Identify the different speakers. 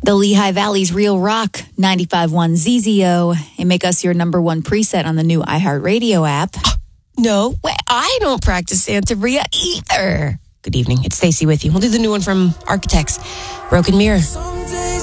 Speaker 1: The Lehigh Valley's Real Rock, 95.1 ZZO, and make us your number one preset on the new iHeartRadio app.
Speaker 2: No, wait, I don't practice Santeria either. Good evening. It's Stacey with you. We'll do the new one from Architects, Broken Mirror.